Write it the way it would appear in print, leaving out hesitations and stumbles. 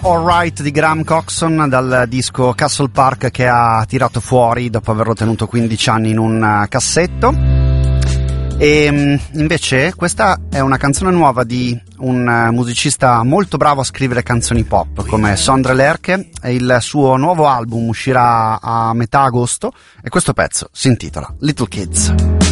Alright di Graham Coxon dal disco Castle Park, che ha tirato fuori dopo averlo tenuto 15 anni in un cassetto. E invece questa è una canzone nuova di un musicista molto bravo a scrivere canzoni pop come Sondre Lerche. Il suo nuovo album uscirà a metà agosto e questo pezzo si intitola Little Kids.